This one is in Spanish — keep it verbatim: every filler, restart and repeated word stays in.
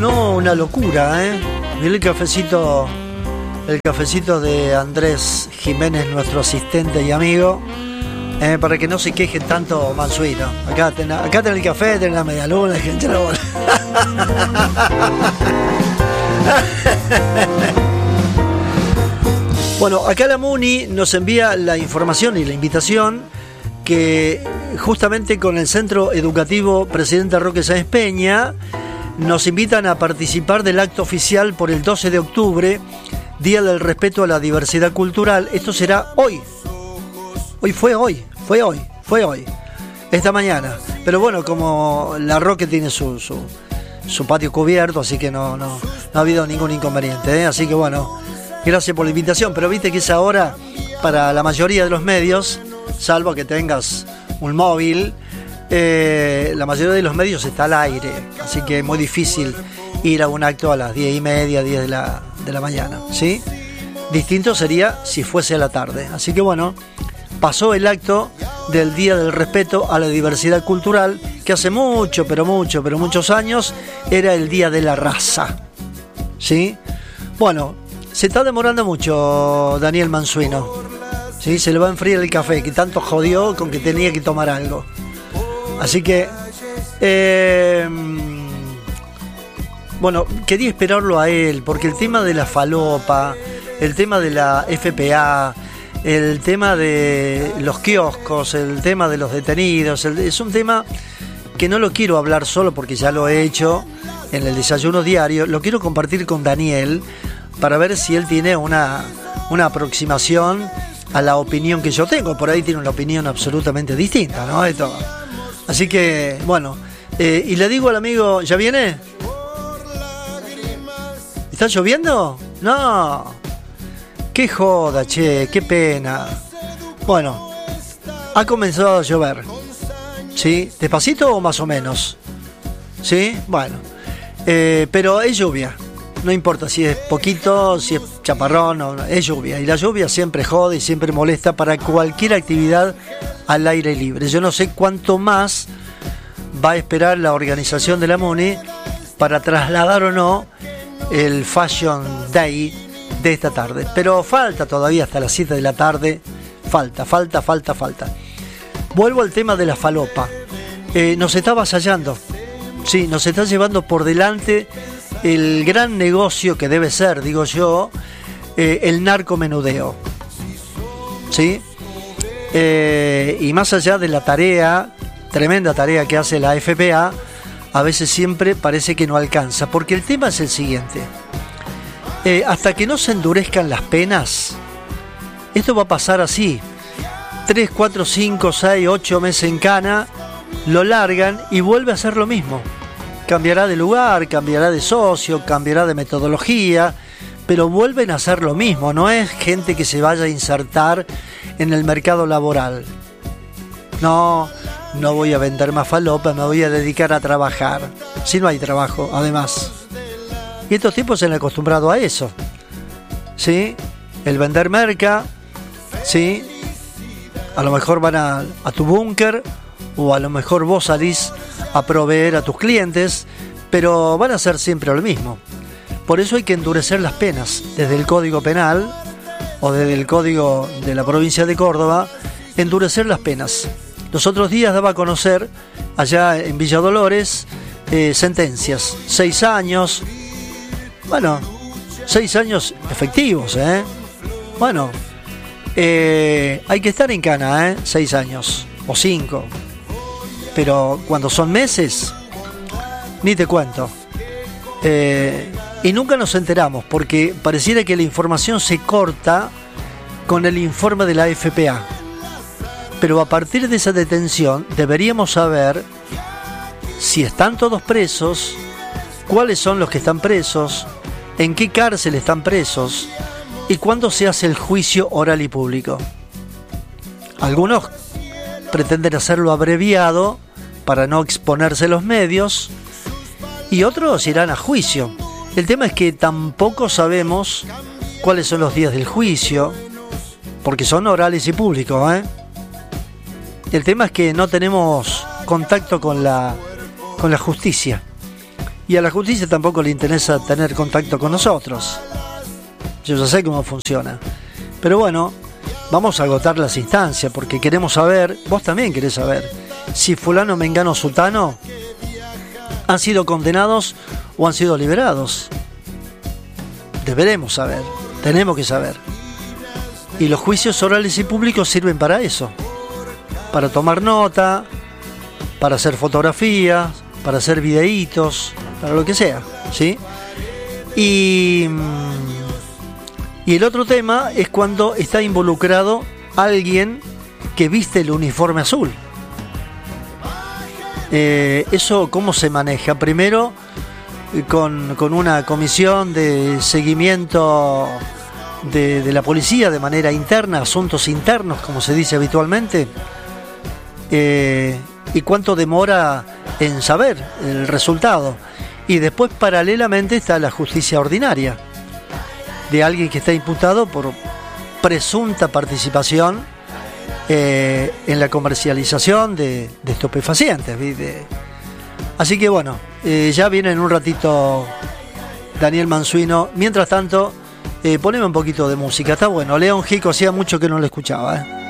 No, una locura, ¿eh? Mirá el cafecito, el cafecito de Andrés Jiménez, nuestro asistente y amigo, eh, para que no se quejen tanto Mansuino. Acá tenés, acá tenés el café, tenés la media luna, gente la bola. Bueno, acá la Muni nos envía la información y la invitación que justamente con el Centro Educativo Presidente Roque Sáenz Peña nos invitan a participar del acto oficial por el doce de octubre, Día del Respeto a la Diversidad Cultural. Esto será hoy. Hoy fue hoy, fue hoy, fue hoy. Esta mañana. Pero bueno, como la Roque tiene su, su, su patio cubierto, así que no, no, no ha habido ningún inconveniente, ¿eh? Así que bueno, gracias por la invitación. Pero viste que esa hora, para la mayoría de los medios, salvo que tengas un móvil, Eh, la mayoría de los medios está al aire, así que es muy difícil ir a un acto a las diez y media, diez de la, de la mañana, ¿sí? Distinto sería si fuese a la tarde. Así que bueno, pasó el acto del Día del Respeto a la Diversidad Cultural, que hace mucho, pero mucho, pero muchos años era el Día de la Raza, ¿sí? Bueno, se está demorando mucho Daniel Mansuino, ¿sí? Se le va a enfriar el café, que tanto jodió con que tenía que tomar algo. Así que, eh, bueno, quería esperarlo a él, porque el tema de la falopa, el tema de la F P A, el tema de los kioscos, el tema de los detenidos, el, es un tema que no lo quiero hablar solo porque ya lo he hecho en el desayuno diario, lo quiero compartir con Daniel para ver si él tiene una, una aproximación a la opinión que yo tengo. Por ahí tiene una opinión absolutamente distinta, ¿no? Esto. Así que, bueno, eh, y le digo al amigo, ¿ya viene? ¿Está lloviendo? No. Qué joda, che, qué pena. Bueno, ha comenzado a llover. ¿Sí? ¿Despacito o más o menos? ¿Sí? Bueno, eh, pero es lluvia. No importa si es poquito, si es chaparrón, o no, es lluvia. Y la lluvia siempre jode y siempre molesta para cualquier actividad al aire libre. Yo no sé cuánto más va a esperar la organización de la Muni para trasladar o no el Fashion Day de esta tarde. Pero falta todavía hasta las siete de la tarde. Falta, falta, falta, falta. Vuelvo al tema de la falopa. Eh, nos está avasallando. Sí, nos está llevando por delante el gran negocio que debe ser, digo yo, eh, el narcomenudeo. ¿Sí? Eh, y más allá de la tarea, tremenda tarea que hace la F P A, a veces siempre parece que no alcanza, porque el tema es el siguiente. Eh, hasta que no se endurezcan las penas, esto va a pasar así. tres, cuatro, cinco, seis, ocho meses en cana, lo largan y vuelve a hacer lo mismo. Cambiará de lugar, cambiará de socio, cambiará de metodología, pero vuelven a hacer lo mismo. No es gente que se vaya a insertar en el mercado laboral. No, no voy a vender más falopa, me voy a dedicar a trabajar. Si no hay trabajo, además. Y estos tipos se han acostumbrado a eso. ¿Sí? El vender merca, ¿sí? A lo mejor van a, a tu búnker, o a lo mejor vos salís a proveer a tus clientes, pero van a hacer siempre lo mismo. Por eso hay que endurecer las penas, desde el Código Penal o desde el Código de la provincia de Córdoba, endurecer las penas. Los otros días daba a conocer, allá en Villa Dolores, eh, sentencias, seis años, bueno, seis años efectivos, ¿eh? Bueno, eh, hay que estar en cana, ¿eh? Seis años, o cinco. Pero cuando son meses, ni te cuento. Eh, y nunca nos enteramos, porque pareciera que la información se corta con el informe de la F P A. Pero a partir de esa detención deberíamos saber si están todos presos, cuáles son los que están presos, en qué cárcel están presos y cuándo se hace el juicio oral y público. Algunos pretenden hacerlo abreviado para no exponerse a los medios y otros irán a juicio. El tema es que tampoco sabemos cuáles son los días del juicio, porque son orales y públicos, ¿eh? El tema es que no tenemos contacto con la, con la justicia. Y a la justicia tampoco le interesa tener contacto con nosotros. Yo ya sé cómo funciona. Pero bueno, vamos a agotar las instancias porque queremos saber, vos también querés saber, si fulano, mengano, sutano han sido condenados o han sido liberados. Deberemos saber, tenemos que saber. Y los juicios orales y públicos sirven para eso, para tomar nota, para hacer fotografías, para hacer videitos, para lo que sea, ¿sí? Y, y el otro tema es cuando está involucrado alguien que viste el uniforme azul. Eh, ¿Eso cómo se maneja? Primero, con, con una comisión de seguimiento de, de la policía de manera interna, asuntos internos, como se dice habitualmente. Eh, ¿Y cuánto demora en saber el resultado? Y después, paralelamente, está la justicia ordinaria de alguien que está imputado por presunta participación eh, en la comercialización de, de estupefacientes. De... Así que bueno, eh, ya viene en un ratito Daniel Mansuino. Mientras tanto, eh, poneme un poquito de música. Está bueno. León Gieco hacía mucho que no lo escuchaba, ¿eh?